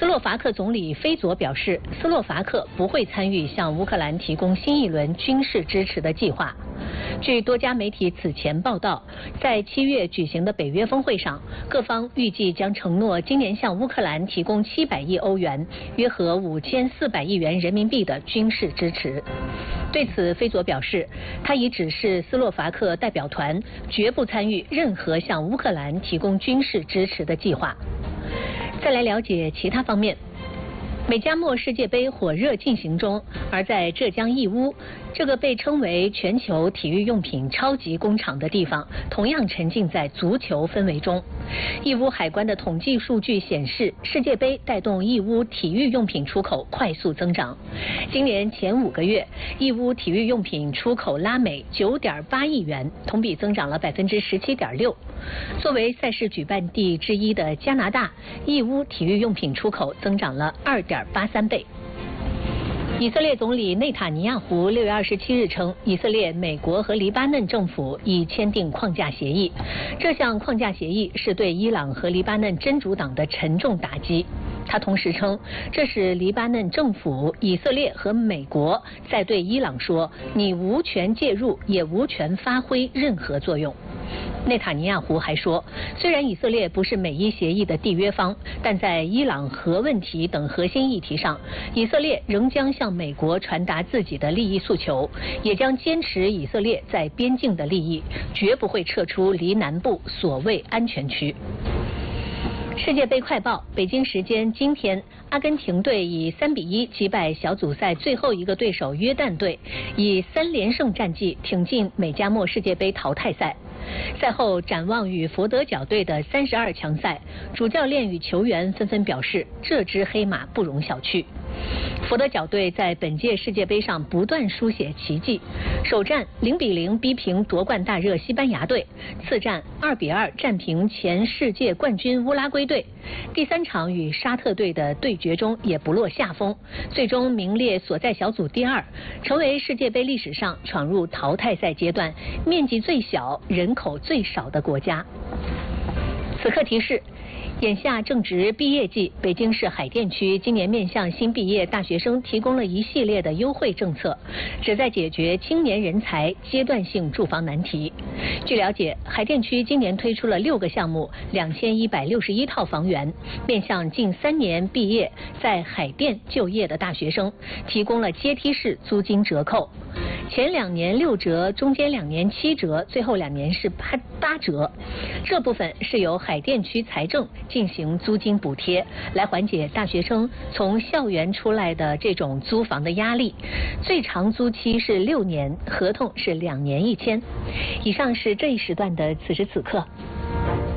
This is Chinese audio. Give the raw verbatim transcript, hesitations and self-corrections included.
斯洛伐克总理菲佐表示，斯洛伐克不会参与向乌克兰提供新一轮军事支持的计划。据多家媒体此前报道，在七月举行的北约峰会上，各方预计将承诺今年向乌克兰提供七百亿欧元，约合五千四百亿元人民币的军事支持。对此，菲佐表示，他已指示斯洛伐克代表团绝不参与任何向乌克兰提供军事支持的计划。再来了解其他方面。美加墨世界杯火热进行中，而在浙江义乌，这个被称为全球体育用品超级工厂的地方，同样沉浸在足球氛围中。义乌海关的统计数据显示，世界杯带动义乌体育用品出口快速增长。今年前五个月，义乌体育用品出口拉美九点八亿元，同比增长了百分之十七点六。作为赛事举办地之一的加拿大，义乌体育用品出口增长了二点八三倍。以色列总理内塔尼亚胡六月二十七日称，以色列、美国和黎巴嫩政府已签订框架协议。这项框架协议是对伊朗和黎巴嫩真主党的沉重打击。他同时称，这使黎巴嫩政府、以色列和美国在对伊朗说：“你无权介入，也无权发挥任何作用。”内塔尼亚胡还说，虽然以色列不是美伊协议的缔约方，但在伊朗核问题等核心议题上，以色列仍将向美国传达自己的利益诉求，也将坚持以色列在边境的利益，绝不会撤出离南部所谓安全区。世界杯快报：北京时间今天，阿根廷队以三比一击败小组赛最后一个对手约旦队，以三连胜战绩挺进美加墨世界杯淘汰赛。赛后展望与佛得角队的三十二强赛，主教练与球员纷纷表示，这支黑马不容小觑。佛得角队在本届世界杯上不断书写奇迹，首战零比零逼平夺冠大热西班牙队，次战二比二战平前世界冠军乌拉圭队，第三场与沙特队的对决中也不落下风，最终名列所在小组第二，成为世界杯历史上闯入淘汰赛阶段面积最小、人口最少的国家。此刻提示，眼下正值毕业季，北京市海淀区今年面向新毕业大学生提供了一系列的优惠政策，旨在解决青年人才阶段性住房难题。据了解，海淀区今年推出了六个项目，两千一百六十一套房源，面向近三年毕业在海淀就业的大学生，提供了阶梯式租金折扣。前两年六折，中间两年七折，最后两年是八八折。这部分是由海淀区财政进行租金补贴，来缓解大学生从校园出来的这种租房的压力。最长租期是六年，合同是两年一签。以上是这一时段的此时此刻。